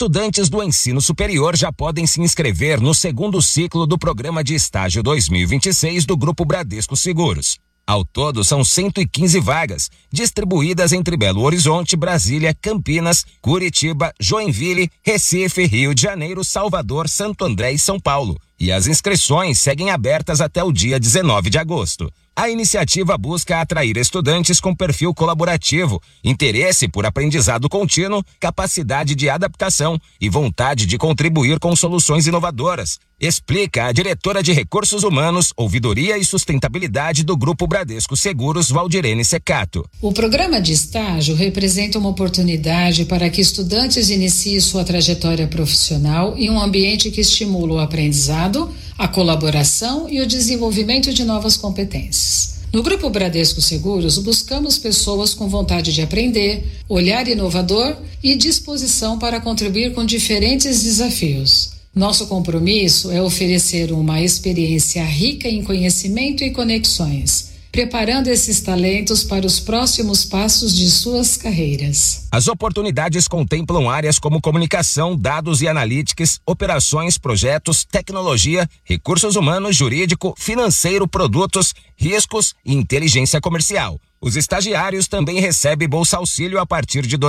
Estudantes do ensino superior já podem se inscrever no segundo ciclo do Programa de Estágio 2026 do Grupo Bradesco Seguros. Ao todo, são 115 vagas, distribuídas entre Belo Horizonte, Brasília, Campinas, Curitiba, Joinville, Recife, Rio de Janeiro, Salvador, Santo André e São Paulo. E as inscrições seguem abertas até o dia 19 de agosto. A iniciativa busca atrair estudantes com perfil colaborativo, interesse por aprendizado contínuo, capacidade de adaptação e vontade de contribuir com soluções inovadoras. Explica a diretora de Recursos Humanos, Ouvidoria e Sustentabilidade do Grupo Bradesco Seguros, Valdirene Secato. O programa de estágio representa uma oportunidade para que estudantes iniciem sua trajetória profissional em um ambiente que estimula o aprendizado, a colaboração e o desenvolvimento de novas competências. No Grupo Bradesco Seguros, buscamos pessoas com vontade de aprender, olhar inovador e disposição para contribuir com diferentes desafios. Nosso compromisso é oferecer uma experiência rica em conhecimento e conexões, preparando esses talentos para os próximos passos de suas carreiras. As oportunidades contemplam áreas como comunicação, dados e analytics, operações, projetos, tecnologia, recursos humanos, jurídico, financeiro, produtos, riscos e inteligência comercial. Os estagiários também recebem Bolsa Auxílio a partir de R$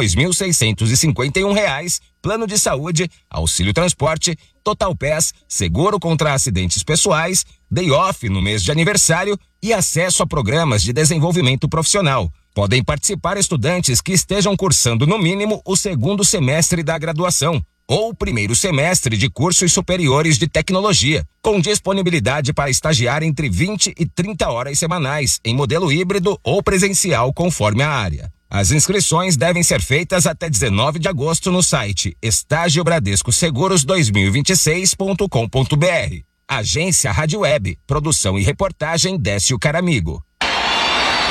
2.651, plano de saúde, auxílio transporte, Total Pass, seguro contra acidentes pessoais, day off no mês de aniversário e acesso a programas de desenvolvimento profissional. Podem participar estudantes que estejam cursando no mínimo o segundo semestre da graduação ou o primeiro semestre de cursos superiores de tecnologia, com disponibilidade para estagiar entre 20 e 30 horas semanais, em modelo híbrido ou presencial, conforme a área. As inscrições devem ser feitas até 19 de agosto no site estagiobradescoseguros2026.com.br. Agência Rádio Web, produção e reportagem Décio Caramigo.